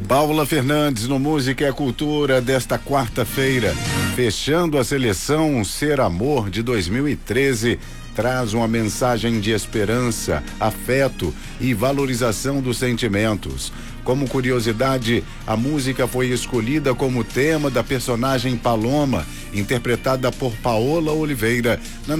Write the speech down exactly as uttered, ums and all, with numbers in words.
Paula Fernandes no Música e Cultura desta quarta-feira, fechando a seleção Ser Amor de dois mil e treze, traz uma mensagem de esperança, afeto e valorização dos sentimentos. Como curiosidade, a música foi escolhida como tema da personagem Paloma, interpretada por Paola Oliveira, na